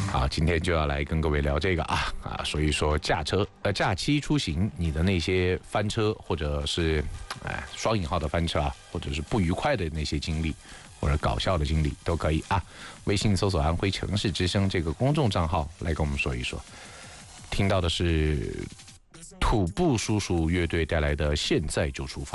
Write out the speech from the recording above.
啊，今天就要来跟各位聊这个所以说假期出行，你的那些翻车或者是双引号的翻车或者是不愉快的那些经历，或者搞笑的经历都可以微信搜索安徽城市之声这个公众账号来跟我们说一说。听到的是土步叔叔乐队带来的《现在就出发》。